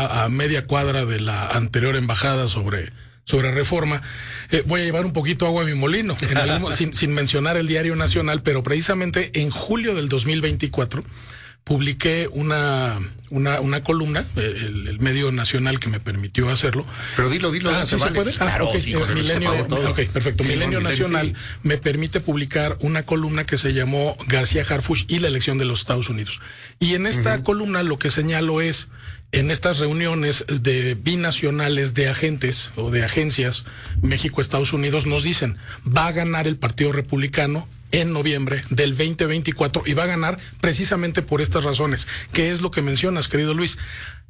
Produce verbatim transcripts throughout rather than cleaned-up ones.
a, a media cuadra de la anterior embajada sobre, sobre Reforma. Eh, voy a llevar un poquito agua a mi molino, en algún, sin, sin mencionar el Diario Nacional, pero precisamente en julio del dos mil veinticuatro publiqué una, una, una columna, el, el medio nacional que me permitió hacerlo. Pero dilo, dilo. Ah, ¿sí se puede? Sí, claro, ah, okay. sí, eh, Milenio, ok, perfecto. Sí, Milenio no, Nacional sí. me permite publicar una columna que se llamó García Harfuch y la elección de los Estados Unidos. Y en esta uh-huh. columna lo que señalo es, en estas reuniones de binacionales de agentes o de agencias México-Estados Unidos nos dicen, va a ganar el Partido Republicano en noviembre del veinte veinticuatro y va a ganar precisamente por estas razones. ¿Qué es lo que mencionas, querido Luis?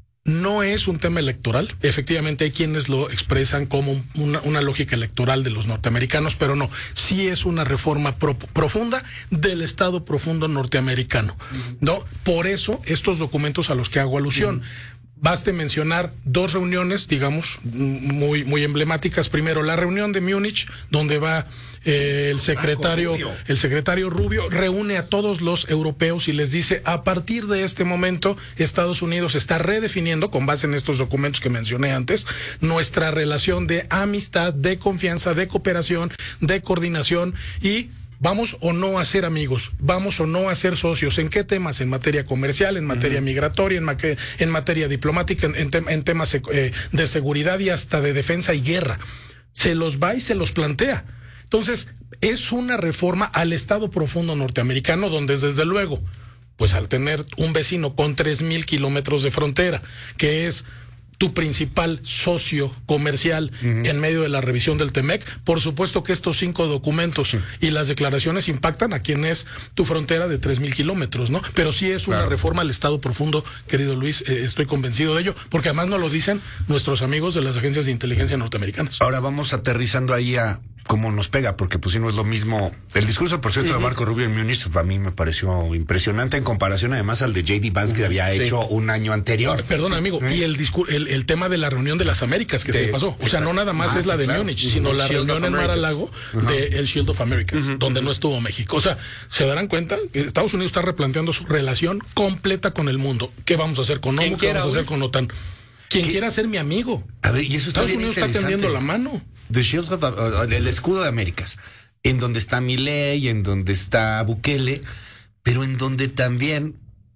No es un tema electoral. Efectivamente hay quienes lo expresan como una, una lógica electoral de los norteamericanos, pero no. Sí es una reforma pro, profunda del Estado profundo norteamericano, uh-huh. ¿no? Por eso estos documentos a los que hago alusión. Uh-huh. Baste mencionar dos reuniones, digamos, muy muy emblemáticas. Primero, la reunión de Múnich, donde va eh, el secretario Rubio. el secretario Rubio, reúne a todos los europeos y les dice, a partir de este momento, Estados Unidos está redefiniendo, con base en estos documentos que mencioné antes, nuestra relación de amistad, de confianza, de cooperación, de coordinación y ¿vamos o no a ser amigos? ¿Vamos o no a ser socios? ¿En qué temas? En materia comercial, en materia uh-huh. migratoria, en, ma- en materia diplomática, en, en, te- en temas eh, de seguridad y hasta de defensa y guerra. Se los va y se los plantea. Entonces, es una reforma al Estado profundo norteamericano donde, desde luego, pues al tener un vecino con tres mil kilómetros de frontera, que es tu principal socio comercial uh-huh. en medio de la revisión del Temec, por supuesto que estos cinco documentos uh-huh. y las declaraciones impactan a quien es tu frontera de tres mil kilómetros, ¿no? Pero sí es una claro. reforma al Estado profundo, querido Luis, eh, estoy convencido de ello, porque además nos lo dicen nuestros amigos de las agencias de inteligencia norteamericanas. Ahora vamos aterrizando ahí a cómo nos pega, porque pues si no es lo mismo. El discurso, por cierto, uh-huh. de Marco Rubio en Múnich a mí me pareció impresionante en comparación además al de J D Vance uh-huh. que había sí. hecho un año anterior. Perdón, amigo, ¿Eh? y el discur- el, el tema de la reunión de las Américas que de, se pasó. O sea, no nada más ah, es la sí, de claro. Múnich, uh-huh. sino la Shield reunión en Mar-a-Lago uh-huh. de el Shield of Americas, uh-huh. donde no estuvo México. O sea, se darán cuenta que Estados Unidos está replanteando su relación completa con el mundo. ¿Qué vamos a hacer con ONU? ¿Qué vamos a hacer con OTAN? Quien ¿Qué? quiera ser mi amigo. A ver, y eso está Estados Unidos está tendiendo la mano. The Shield of, uh, el escudo de Américas, en donde está Milei, en donde está Bukele, pero en donde también,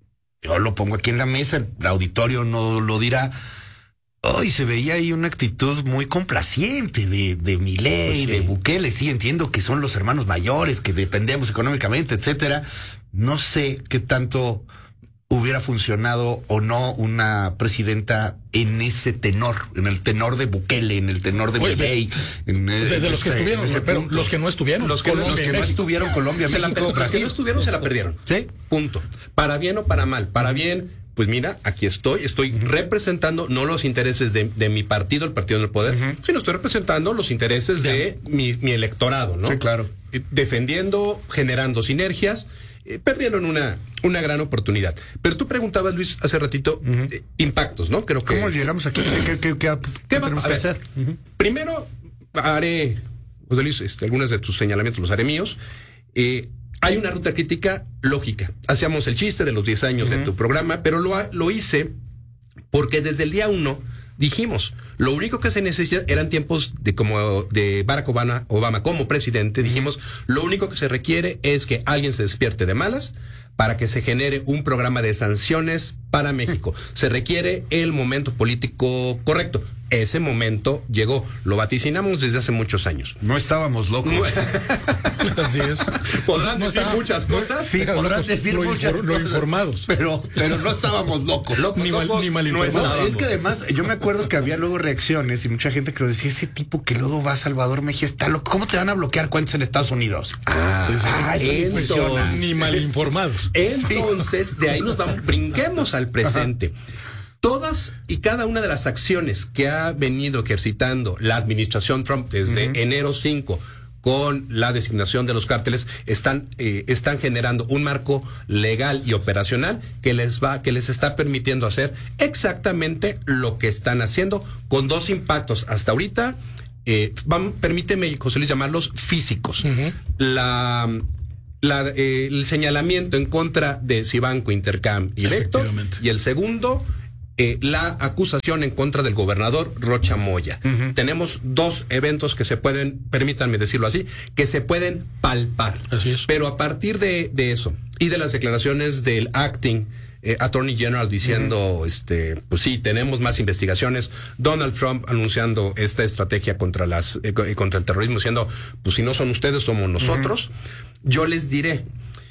yo lo pongo aquí en la mesa, el auditorio no lo dirá, hoy oh, se veía ahí una actitud muy complaciente de, de Milei, pues sí. de Bukele. Sí, entiendo que son los hermanos mayores, que dependemos económicamente, etcétera. No sé qué tanto hubiera funcionado o no una presidenta en ese tenor, en el tenor de Bukele, en el tenor de Milei. De, de, de los que estuvieron, pero los que no estuvieron. Los que, los que no estuvieron, Colombia, se México, la, Brasil. Los que no estuvieron se la perdieron. ¿Sí? Punto. Para bien o para mal. Para bien, pues mira, aquí estoy, estoy uh-huh. representando no los intereses de, de mi partido, el partido en el poder, uh-huh. sino estoy representando los intereses yeah. de mi, mi electorado, ¿no? Sí, claro. Defendiendo, generando sinergias. Eh, perdieron una, una gran oportunidad. Pero tú preguntabas, Luis, hace ratito, uh-huh. eh, impactos, ¿no? Creo que... ¿Cómo llegamos aquí? ¿Qué, qué, qué, qué tenemos que hacer? Uh-huh. Primero, haré, José Luis, este, algunos de tus señalamientos los haré míos. Eh, hay una ruta crítica lógica. Hacíamos el chiste de los diez años uh-huh. de tu programa, pero lo, lo hice porque desde el día uno dijimos, lo único que se necesita eran tiempos de como de Barack Obama, Obama como presidente, dijimos, lo único que se requiere es que alguien se despierte de malas para que se genere un programa de sanciones para México. Se requiere el momento político correcto. Ese momento llegó. Lo vaticinamos desde hace muchos años. No estábamos locos. Así es. Podrán no, no decir estaba, muchas cosas. Sí, podrán locos, decir lo muchas infor, cosas. Lo informados. Pero, pero no estábamos locos. locos ni, mal, locos, ni mal informados. No, es que además, yo me acuerdo que había luego reacciones y mucha gente que decía, ese tipo que luego va a Salvador Mejía está loco. ¿Cómo te van a bloquear cuentas en Estados Unidos? Ah, sí, sí. ah eso entonces, funciona. Ni mal informados. Entonces, de ahí nos vamos, brinquemos al presente. Ajá. Todas y cada una de las acciones que ha venido ejercitando la administración Trump desde uh-huh. enero cinco con la designación de los cárteles están eh, están generando un marco legal y operacional que les va que les está permitiendo hacer exactamente lo que están haciendo con dos impactos hasta ahorita. Eh, van, permíteme, José Luis, llamarlos físicos. Uh-huh. La La, eh, el señalamiento en contra de Cibanco, Intercam y Lecto, y el segundo, eh, la acusación en contra del gobernador Rocha Moya. Uh-huh. Tenemos dos eventos que se pueden, permítanme decirlo así, que se pueden palpar. Así es. Pero a partir de, de eso y de las declaraciones del acting eh, Attorney General diciendo, uh-huh. este, pues sí, tenemos más investigaciones, Donald Trump anunciando esta estrategia contra las eh, contra el terrorismo, diciendo, pues si no son ustedes, somos nosotros. Uh-huh. Yo les diré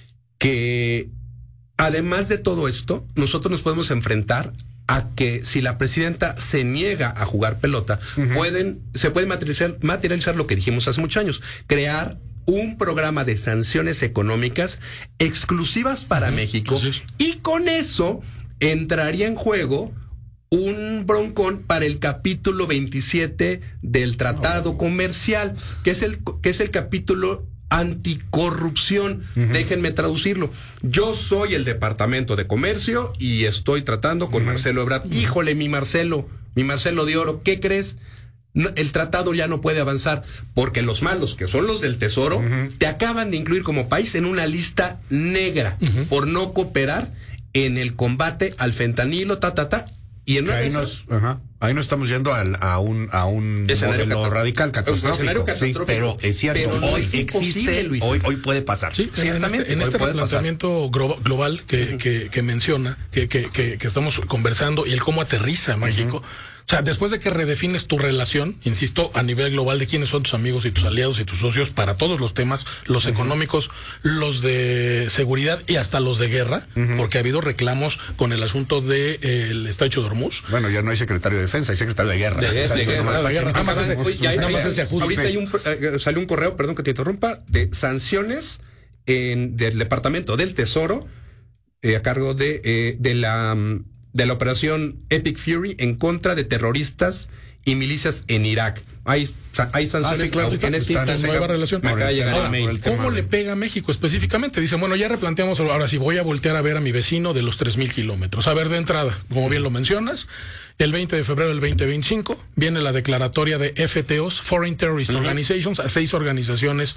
que además de todo esto, nosotros nos podemos enfrentar a que si la presidenta se niega a jugar pelota, uh-huh. pueden, se puede materializar, materializar lo que dijimos hace muchos años, crear un programa de sanciones económicas exclusivas para uh-huh. México, y con eso entraría en juego un broncón para el capítulo veintisiete del Tratado oh. Comercial, que es el, que es el capítulo anticorrupción. Uh-huh. Déjenme traducirlo. Yo soy el Departamento de Comercio y estoy tratando con uh-huh. Marcelo Ebrard. Uh-huh. Híjole, mi Marcelo, mi Marcelo de Oro, ¿qué crees? No, el tratado ya no puede avanzar porque los malos, que son los del Tesoro, uh-huh. te acaban de incluir como país en una lista negra uh-huh. por no cooperar en el combate al fentanilo, ta, ta, ta. Y en ahí, nos, ajá, ahí nos estamos yendo a, a un a un modelo catas- radical catastrófico, sí, pero es cierto, pero hoy no existe, Luis. hoy hoy puede pasar. Sí, ciertamente. En este, en este planteamiento pasar. global que, uh-huh. que, que menciona, que, que, que, que estamos conversando, y el cómo aterriza México. Uh-huh. O sea, después de que redefines tu relación, insisto, a nivel global de quiénes son tus amigos y tus aliados y tus socios para todos los temas, los uh-huh. económicos, los de seguridad y hasta los de guerra, uh-huh. porque ha habido reclamos con el asunto del de, eh, Estrecho de Hormuz. Bueno, ya no hay secretario de defensa, hay secretario de guerra. De, de, o sea, de guerra, de la guerra. Nada más ese, nada más ese ajuste. Ahorita hay un, eh, salió un correo, perdón que te interrumpa, de sanciones en, del Departamento del Tesoro eh, a cargo de, eh, de la... de la operación Epic Fury en contra de terroristas y milicias en Irak. Hay, hay sanciones. Ah, sí, claro, en esta nueva relación. Ahora, ¿cómo le pega a México específicamente? Dicen, bueno, ya replanteamos, ahora sí voy a voltear a ver a mi vecino de los tres mil kilómetros. A ver, de entrada, como bien lo mencionas, el veinte de febrero del veinte veinticinco viene la declaratoria de F T Os, Foreign Terrorist uh-huh. Organizations, a seis organizaciones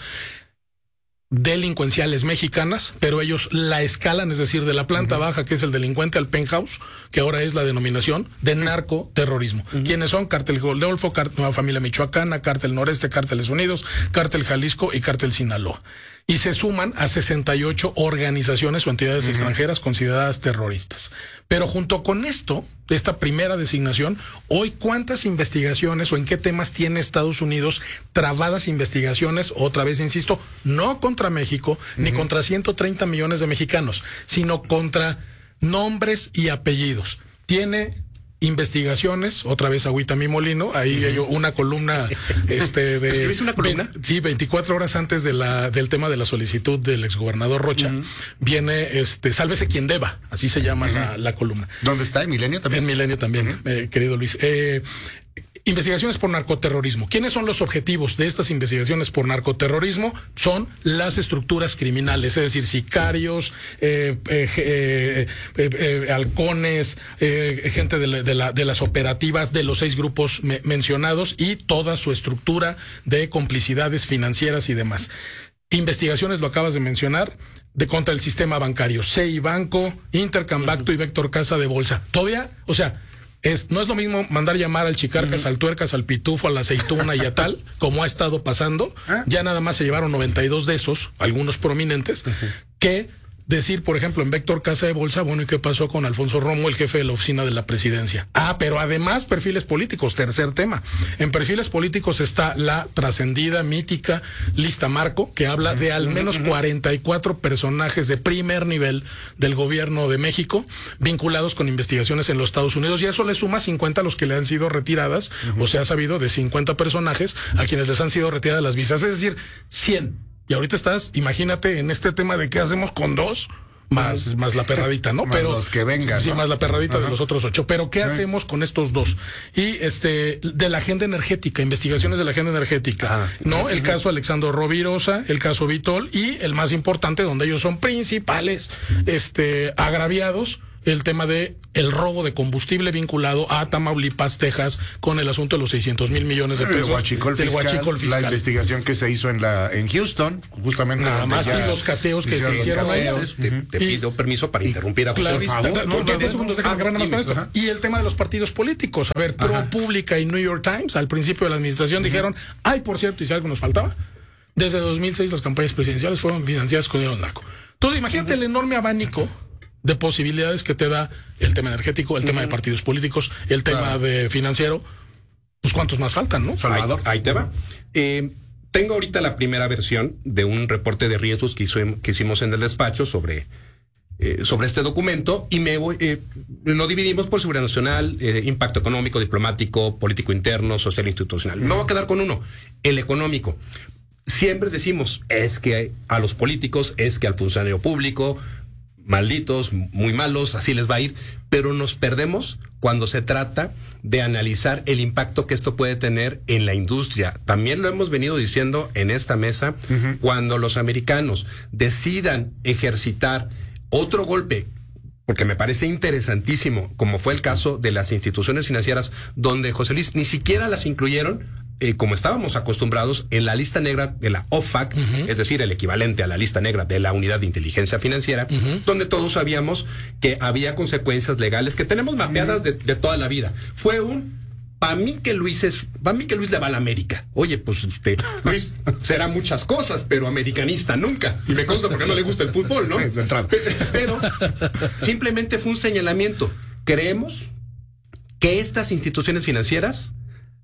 delincuenciales mexicanas, pero ellos la escalan, es decir, de la planta uh-huh. baja, que es el delincuente, al penthouse, que ahora es la denominación de narcoterrorismo. Uh-huh. ¿Quiénes son? Cártel Golfo, Cártel Nueva Familia Michoacana, Cártel Noreste, Cárteles Unidos, Cártel Jalisco y Cártel Sinaloa. Y se suman a sesenta y ocho organizaciones o entidades uh-huh. extranjeras consideradas terroristas. Pero junto con esto, esta primera designación, hoy cuántas investigaciones o en qué temas tiene Estados Unidos trabadas investigaciones, otra vez insisto, no contra México, uh-huh. ni contra ciento treinta millones de mexicanos, sino contra nombres y apellidos. Tiene investigaciones, otra vez agüita mi molino, ahí uh-huh. hay una columna este de ¿escribiste una columna? Ve, sí, veinticuatro horas antes de la del tema de la solicitud del exgobernador Rocha, uh-huh. viene este sálvese quien deba, así se llama uh-huh. la, la columna. ¿Dónde está? ¿En Milenio también? En Milenio también, uh-huh. eh, querido Luis. Eh, Investigaciones por narcoterrorismo. ¿Quiénes son los objetivos de estas investigaciones por narcoterrorismo? Son las estructuras criminales, es decir, sicarios, eh, eh, eh, eh, eh, halcones, eh, gente de, la, de, la, de las operativas de los seis grupos me, mencionados y toda su estructura de complicidades financieras y demás. Investigaciones, lo acabas de mencionar, de contra el sistema bancario, C I Banco, Intercambacto uh-huh. y Vector Casa de Bolsa. Todavía, o sea, Es, no es lo mismo mandar llamar al Chicarcas, uh-huh. al Tuercas, al Pitufo, a la Aceituna y a tal, como ha estado pasando. ¿Ah? Ya nada más se llevaron noventa y dos de esos, algunos prominentes, uh-huh. que decir, por ejemplo, en Vector Casa de Bolsa, bueno, ¿y qué pasó con Alfonso Romo, el jefe de la oficina de la presidencia? Ah, pero además perfiles políticos, tercer tema. En perfiles políticos está la trascendida, mítica lista Marco, que habla de al menos cuarenta y cuatro personajes de primer nivel del gobierno de México vinculados con investigaciones en los Estados Unidos, y eso le suma cincuenta a los que le han sido retiradas, uh-huh. o se ha sabido de cincuenta personajes a quienes les han sido retiradas las visas, es decir, cien. Y ahorita estás, imagínate, en este tema de qué hacemos con dos, más, más la perradita, ¿no? Más pero los que vengan, sí, ¿no? más la perradita Ajá. de los otros ocho. Pero ¿qué Ajá. hacemos con estos dos? Y este, de la agenda energética, investigaciones de la agenda energética, Ajá. ¿no? El Ajá. caso Alexandro Rovirosa, el caso Vitol y el más importante, donde ellos son principales, este, agraviados, el tema de el robo de combustible vinculado a Tamaulipas, Texas, con el asunto de los seiscientos mil millones de pesos el huachicol del fiscal, huachicol fiscal. La investigación que se hizo en la en Houston, justamente. Nada más, y los cateos que se hicieron ahí. Te, te pido permiso para interrumpir a José Claro, Luis. está, favor, porque no, diez no, segundos no, dejan ah, nada más con dime, esto. ajá. Y el tema de los partidos políticos. A ver, ProPublica y New York Times al principio de la administración uh-huh. dijeron, ay, por cierto, y si algo nos faltaba, desde dos mil seis las campañas presidenciales fueron financiadas con dinero narco. Entonces, imagínate uh-huh. el enorme abanico de posibilidades que te da el tema energético, el uh-huh. tema de partidos políticos, el tema claro. de financiero. Pues cuántos más faltan, ¿no? Salvador, ahí, ahí te va. Eh, tengo ahorita la primera versión de un reporte de riesgos que, hizo, que hicimos en el despacho sobre, eh, sobre este documento y me voy, eh, lo dividimos por seguridad nacional, eh, impacto económico, diplomático, político interno, social e institucional. Me voy a quedar con uno, el económico. Siempre decimos, es que a los políticos, es que al funcionario público, malditos, muy malos, así les va a ir, pero nos perdemos cuando se trata de analizar el impacto que esto puede tener en la industria. También lo hemos venido diciendo en esta mesa, uh-huh. cuando los americanos decidan ejercitar otro golpe, porque me parece interesantísimo, como fue el caso de las instituciones financieras, donde, José Luis, ni siquiera las incluyeron Eh, como estábamos acostumbrados en la lista negra de la O F A C, uh-huh. es decir, el equivalente a la lista negra de la Unidad de Inteligencia Financiera, uh-huh. donde todos sabíamos que había consecuencias legales que tenemos mapeadas uh-huh. de, de toda la vida. Fue un, para mí que Luis es, para mí que Luis le va a la América. Oye, pues usted, Luis, será muchas cosas, pero americanista nunca. Y me consta porque no le gusta el fútbol, ¿no? Pero, pero simplemente fue un señalamiento. Creemos que estas instituciones financieras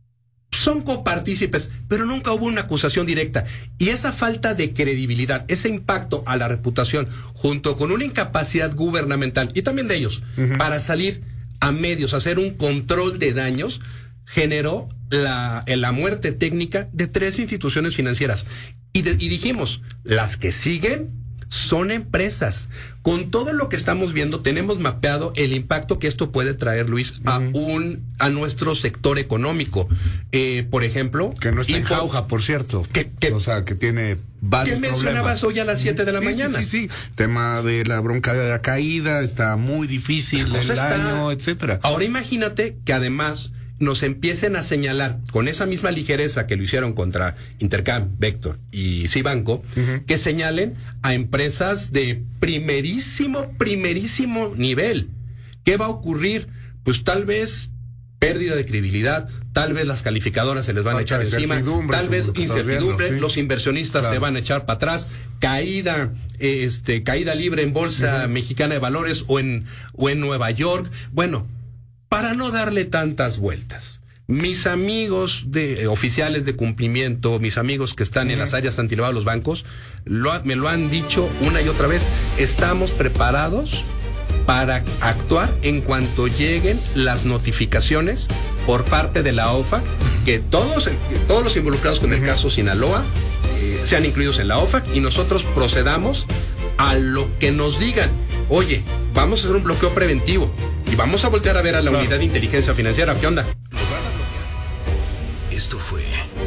son copartícipes, pero nunca hubo una acusación directa. Y esa falta de credibilidad, ese impacto a la reputación, junto con una incapacidad gubernamental y también de ellos, uh-huh. para salir a medios, hacer un control de daños, generó la, la muerte técnica de tres instituciones financieras. Y, de, y dijimos, las que siguen son empresas. Con todo lo que estamos viendo, tenemos mapeado el impacto que esto puede traer, Luis, a uh-huh. un a nuestro sector económico. Eh, por ejemplo, que no está en jauja, por cierto. Que, que, o sea, que tiene varios ¿qué mencionabas hoy a las siete de la sí, mañana? Sí, sí, sí. Tema de la bronca de la caída, está muy difícil el está... año, etcétera. Ahora imagínate que además nos empiecen a señalar con esa misma ligereza que lo hicieron contra Intercam, Vector y Cibanco, uh-huh. que señalen a empresas de primerísimo, primerísimo nivel. ¿Qué va a ocurrir? Pues tal vez pérdida de credibilidad, tal vez las calificadoras se les van a echar encima, tal vez incertidumbre, viendo, sí. los inversionistas claro. se van a echar para atrás, caída, este, caída libre en Bolsa uh-huh. Mexicana de Valores o en, o en Nueva York. Bueno, para no darle tantas vueltas, mis amigos de eh, oficiales de cumplimiento, mis amigos que están uh-huh. en las áreas antilavado de los bancos, lo, me lo han dicho una y otra vez, estamos preparados para actuar en cuanto lleguen las notificaciones por parte de la O F A C, que todos, que todos los involucrados con uh-huh. el caso Sinaloa eh, sean incluidos en la O F A C y nosotros procedamos a lo que nos digan. Oye, vamos a hacer un bloqueo preventivo y vamos a voltear a ver a la claro. Unidad de Inteligencia Financiera. ¿Qué onda? ¿Los vas a bloquear? Esto fue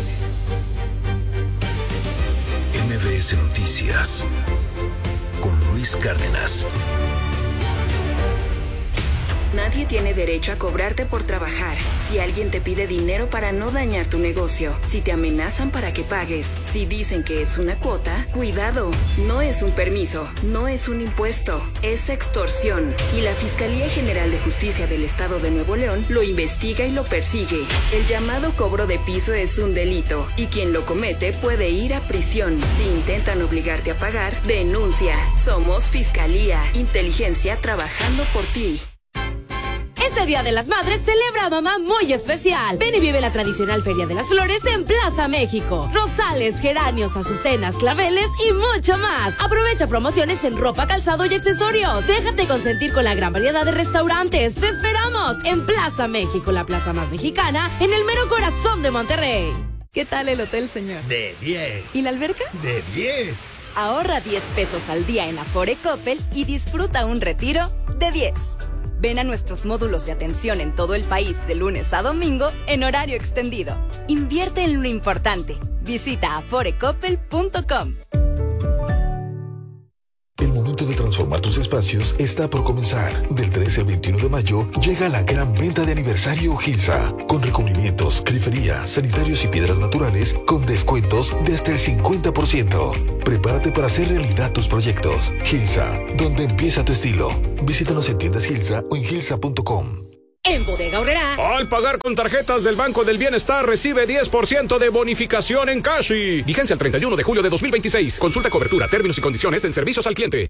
M B S Noticias con Luis Cárdenas. Nadie tiene derecho a cobrarte por trabajar. Si alguien te pide dinero para no dañar tu negocio, si te amenazan para que pagues, si dicen que es una cuota, cuidado, no es un permiso, no es un impuesto, es extorsión. Y la Fiscalía General de Justicia del Estado de Nuevo León lo investiga y lo persigue. El llamado cobro de piso es un delito y quien lo comete puede ir a prisión. Si intentan obligarte a pagar, denuncia. Somos Fiscalía, Inteligencia trabajando por ti. Este Día de las Madres celebra a mamá muy especial. Ven y vive la tradicional Feria de las Flores en Plaza México. Rosales, geranios, azucenas, claveles y mucho más. Aprovecha promociones en ropa, calzado y accesorios. Déjate consentir con la gran variedad de restaurantes. Te esperamos en Plaza México, la plaza más mexicana, en el mero corazón de Monterrey. ¿Qué tal el hotel, señor? De diez. ¿Y la alberca? De diez. Ahorra diez pesos al día en Afore Coppel y disfruta un retiro de diez. Ven a nuestros módulos de atención en todo el país de lunes a domingo en horario extendido. Invierte en lo importante. Visita afore coppel punto com. El momento de de transformar tus espacios está por comenzar. Del trece al veintiuno de mayo llega la gran venta de aniversario Gilsa, con recubrimientos, grifería, sanitarios y piedras naturales con descuentos de hasta el cincuenta por ciento. Prepárate para hacer realidad tus proyectos. Gilsa, donde empieza tu estilo. Visítanos en tiendas Gilsa o en gilsa punto com. En Bodega Aurrerá, al pagar con tarjetas del Banco del Bienestar, recibe diez por ciento de bonificación en Cashi. Vigencia el treinta y uno de julio de dos mil veintiséis. Consulta cobertura, términos y condiciones en servicios al cliente.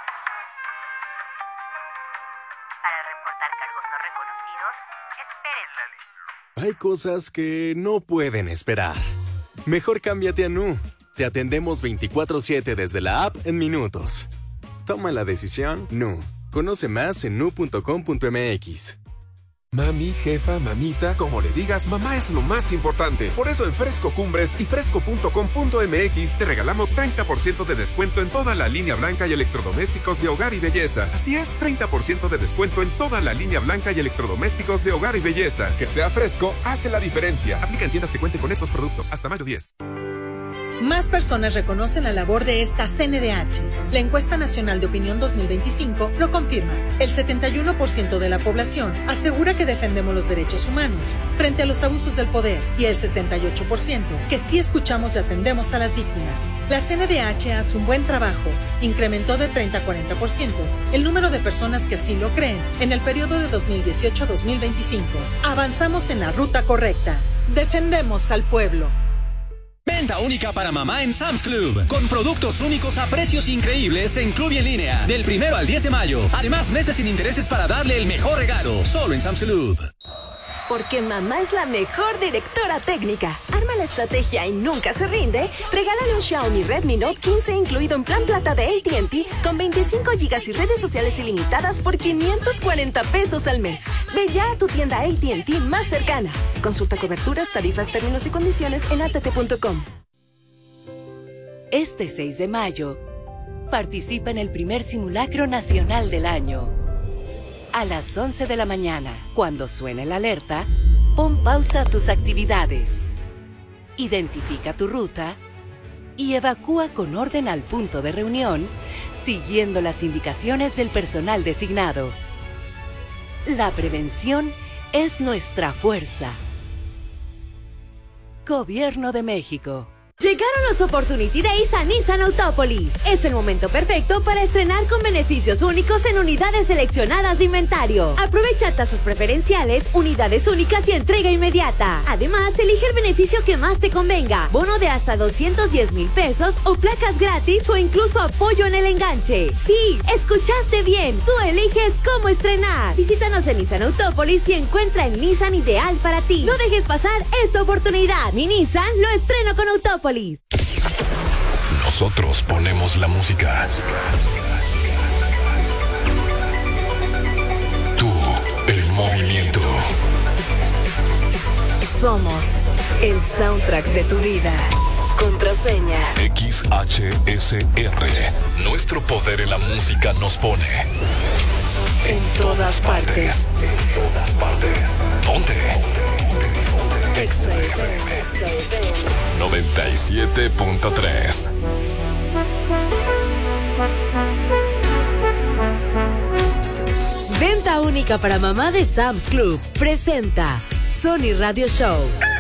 Para reportar cargos no reconocidos, espere. Hay cosas que no pueden esperar. Mejor cámbiate a Nu. Te atendemos veinticuatro siete desde la app en minutos. Toma la decisión Nu. Conoce más en nu punto com punto m x. Mami, jefa, mamita, como le digas, mamá es lo más importante. Por eso en Fresco Cumbres y fresco punto com punto m x te regalamos treinta por ciento de descuento en toda la línea blanca y electrodomésticos de hogar y belleza. Así es, treinta por ciento de descuento en toda la línea blanca y electrodomésticos de hogar y belleza. Que sea fresco, hace la diferencia. Aplica en tiendas que cuenten con estos productos hasta mayo diez. Más personas reconocen la labor de esta C N D H. La encuesta nacional de opinión dos mil veinticinco lo confirma. El setenta y uno por ciento de la población asegura que defendemos los derechos humanos frente a los abusos del poder y el sesenta y ocho por ciento que sí escuchamos y atendemos a las víctimas. La C N D H hace un buen trabajo. Incrementó de treinta a cuarenta por ciento el número de personas que así lo creen en el periodo de dos mil dieciocho a dos mil veinticinco. Avanzamos en la ruta correcta. Defendemos al pueblo. Venta única para mamá en Sam's Club, con productos únicos a precios increíbles en Club y en línea, del primero al diez de mayo. Además, meses sin intereses para darle el mejor regalo, solo en Sam's Club. Porque mamá es la mejor directora técnica. Arma la estrategia y nunca se rinde. Regálale un Xiaomi Redmi Note quince incluido en plan plata de A T and T con veinticinco gigas y redes sociales ilimitadas por quinientos cuarenta pesos al mes. Ve ya a tu tienda A T and T más cercana. Consulta coberturas, tarifas, términos y condiciones en a t t punto com. Este seis de mayo, participa en el primer simulacro nacional del año. A las once de la mañana, cuando suene la alerta, pon pausa a tus actividades. Identifica tu ruta y evacúa con orden al punto de reunión, siguiendo las indicaciones del personal designado. La prevención es nuestra fuerza. Gobierno de México. Llegaron los Opportunity Days a Nissan Autópolis. Es el momento perfecto para estrenar con beneficios únicos en unidades seleccionadas de inventario. Aprovecha tasas preferenciales, unidades únicas y entrega inmediata. Además, elige el beneficio que más te convenga. Bono de hasta doscientos diez mil pesos o placas gratis o incluso apoyo en el enganche. Sí, escuchaste bien. Tú eliges cómo estrenar. Visítanos en Nissan Autópolis y encuentra el Nissan ideal para ti. No dejes pasar esta oportunidad. Mi Nissan lo estreno con Autópolis. Nosotros ponemos la música. Tú, el movimiento. Somos el soundtrack de tu vida. Contraseña X H S R. Nuestro poder en la música nos pone en todas partes. En todas partes. Ponte. noventa y siete punto tres. Venta única para mamá de Sam's Club. Presenta Sony Radio Show.